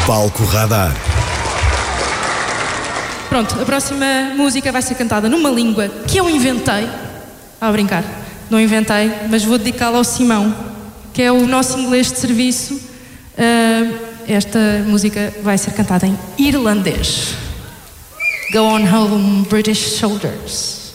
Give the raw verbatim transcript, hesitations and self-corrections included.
Palco Radar. Pronto, a próxima música vai ser cantada numa língua que eu inventei. Ah, a brincar, não inventei, mas vou dedicá-la ao Simão, que é o nosso inglês de serviço. Uh, esta música vai ser cantada em irlandês. Go on home, British soldiers.